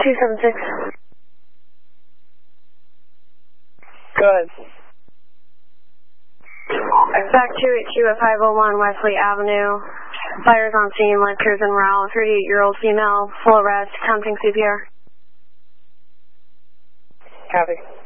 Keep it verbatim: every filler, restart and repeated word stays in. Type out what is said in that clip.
two seven six. Go ahead. Back two eight two at five oh one Wesley Avenue. Fires on scene, light cruise and morale. thirty-eight-year-old female, full arrest, attempting C P R. Copy.